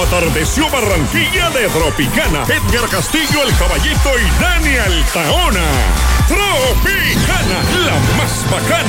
cuando atardeció Barranquilla de Tropicana, Edgar Castillo, el Caballito y Dani Altaona. Tropicana, la más bacana.